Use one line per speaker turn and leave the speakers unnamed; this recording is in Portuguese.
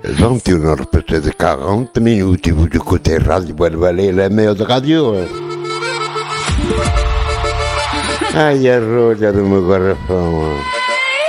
21h passées de 40 minutes, vous écoutez Radio Bois-de-Vallée, la meilleure radio. Ai, a rolha do meu garrafão.